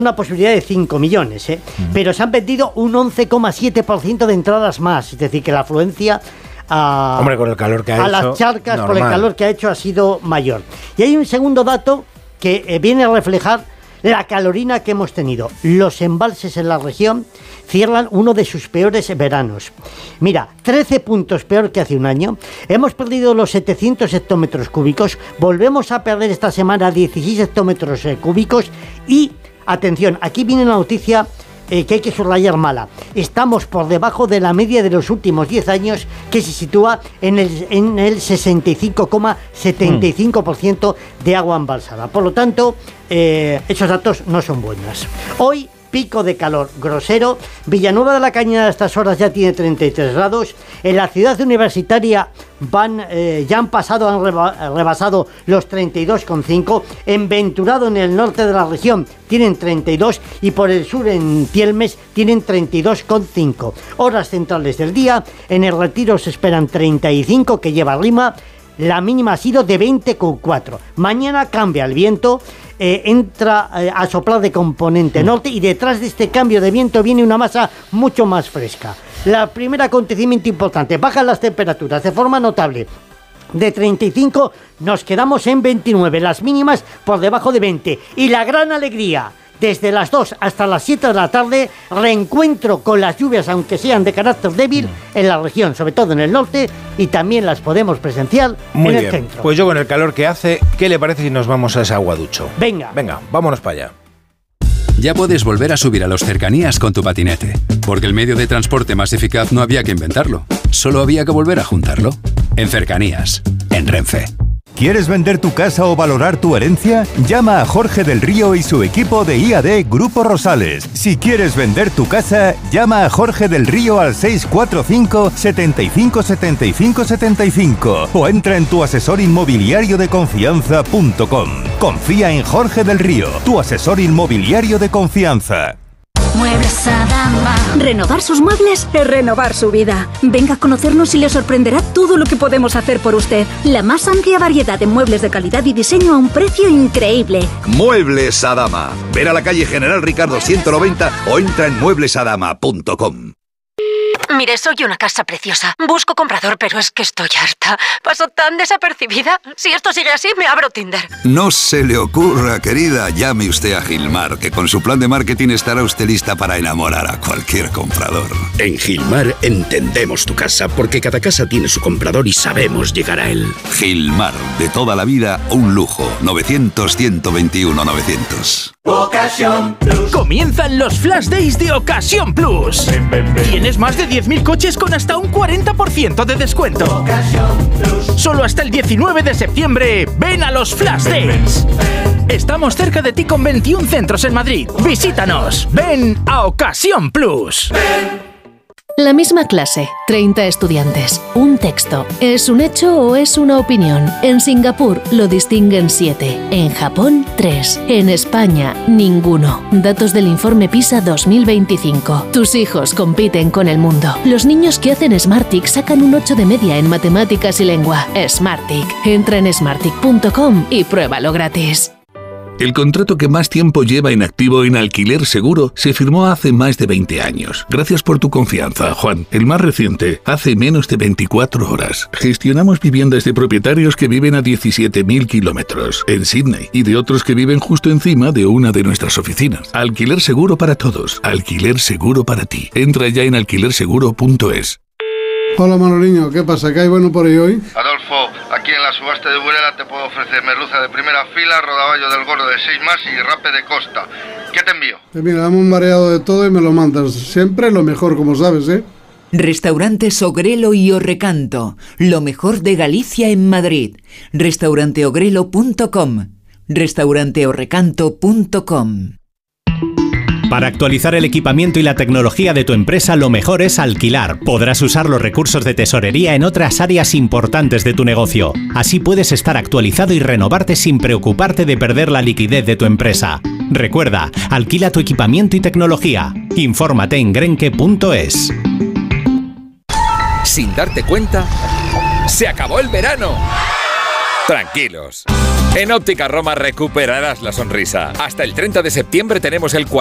una posibilidad de 5 millones, pero se han vendido un 11,7% de entradas más, es decir, que la afluencia Hombre, con el calor que ha a hecho, las charcas normal. por el calor que ha hecho ha sido mayor. Y hay un segundo dato que viene a reflejar la calorina que hemos tenido. Los embalses en la región cierran uno de sus peores veranos. Mira, 13 puntos peor que hace un año. Hemos perdido los 700 hectómetros cúbicos. Volvemos a perder esta semana 16 hectómetros cúbicos. Y, atención, aquí viene una noticia que hay que subrayar mala. Estamos por debajo de la media de los últimos 10 años, que se sitúa en el 65,75% de agua embalsada. Por lo tanto, esos datos no son buenos. Hoy, pico de calor grosero. Villanueva de la Cañada a estas horas ya tiene 33 grados. En la ciudad universitaria ya han rebasado los 32,5. En Venturado, en el norte de la región, tienen 32. Y por el sur, en Tielmes, tienen 32,5. Horas centrales del día. En el Retiro se esperan 35, que lleva rima. La mínima ha sido de 20,4. Mañana cambia el viento. Entra a soplar de componente norte, y detrás de este cambio de viento viene una masa mucho más fresca. El primer acontecimiento importante: bajan las temperaturas de forma notable. De 35 nos quedamos en 29, las mínimas por debajo de 20. Y la gran alegría: desde las 2 hasta las 7 de la tarde, reencuentro con las lluvias, aunque sean de carácter débil, en la región, sobre todo en el norte, y también las podemos presenciar en el centro. Pues yo, con el calor que hace, ¿qué le parece si nos vamos a ese Aguaducho? Venga, vámonos para allá. Ya puedes volver a subir a los Cercanías con tu patinete, porque el medio de transporte más eficaz no había que inventarlo, solo había que volver a juntarlo. En Cercanías, en Renfe. ¿Quieres vender tu casa o valorar tu herencia? Llama a Jorge del Río y su equipo de IAD Grupo Rosales. Si quieres vender tu casa, llama a Jorge del Río al 645 75 75 75 o entra en tuasesorinmobiliariodeconfianza.com. Confía en Jorge del Río, tu asesor inmobiliario de confianza. Muebles Adama. Renovar sus muebles es renovar su vida. Venga a conocernos y le sorprenderá todo lo que podemos hacer por usted. La más amplia variedad de muebles de calidad y diseño a un precio increíble. Muebles Adama. Ven a la calle General Ricardo 190 o entra en mueblesadama.com. Mire, soy una casa preciosa. Busco comprador, pero es que estoy harta. Paso tan desapercibida. Si esto sigue así, me abro Tinder. No se le ocurra, querida. Llame usted a Gilmar, que con su plan de marketing estará usted lista para enamorar a cualquier comprador. En Gilmar entendemos tu casa, porque cada casa tiene su comprador y sabemos llegar a él. Gilmar, de toda la vida, un lujo. 900-121-900. Ocasión Plus. Comienzan los Flash Days de Ocasión Plus. Tienes más de 10.000 coches con hasta un 40% de descuento. Solo hasta el 19 de septiembre. Ven a los Flash Days. Estamos cerca de ti con 21 centros en Madrid. Visítanos. Ven a Ocasión Plus. La misma clase, 30 estudiantes, un texto. ¿Es un hecho o es una opinión? En Singapur lo distinguen 7, en Japón 3, en España ninguno. Datos del informe PISA 2025. Tus hijos compiten con el mundo. Los niños que hacen Smartick sacan un 8 de media en matemáticas y lengua. Smartick. Entra en smartick.com y pruébalo gratis. El contrato que más tiempo lleva en activo en Alquiler Seguro se firmó hace más de 20 años. Gracias por tu confianza, Juan. El más reciente, hace menos de 24 horas. Gestionamos viviendas de propietarios que viven a 17.000 kilómetros en Sydney y de otros que viven justo encima de una de nuestras oficinas. Alquiler Seguro para todos. Alquiler Seguro para ti. Entra ya en alquilerseguro.es. Hola Manoliño, ¿qué pasa? ¿Qué hay bueno por ahí hoy? Adolfo, aquí en la subasta de Burela te puedo ofrecer merluza de primera fila, rodaballo del gordo de 6 más y rape de costa. ¿Qué te envío? Mira, dame un mareado de todo y me lo mandas. Siempre lo mejor, como sabes, ¿eh? Restaurantes Ogrelo y Orrecanto, lo mejor de Galicia en Madrid. Restauranteogrelo.com, restauranteorrecanto.com. Para actualizar el equipamiento y la tecnología de tu empresa, lo mejor es alquilar. Podrás usar los recursos de tesorería en otras áreas importantes de tu negocio. Así puedes estar actualizado y renovarte sin preocuparte de perder la liquidez de tu empresa. Recuerda, alquila tu equipamiento y tecnología. Infórmate en grenke.es. Sin darte cuenta, ¡se acabó el verano! Tranquilos. En Óptica Roma recuperarás la sonrisa. Hasta el 30 de septiembre tenemos el